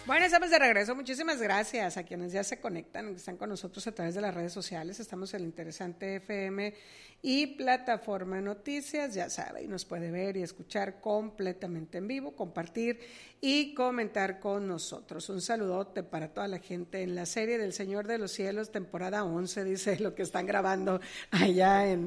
Bueno, estamos de regreso. Muchísimas gracias a quienes ya se conectan, que están con nosotros a través de las redes sociales. Estamos en el Interesante FM y Plataforma de Noticias. Ya sabe, y nos puede ver y escuchar completamente en vivo, compartir y comentar con nosotros. Un saludote para toda la gente en la serie del Señor de los Cielos, temporada 11, dice lo que están grabando allá en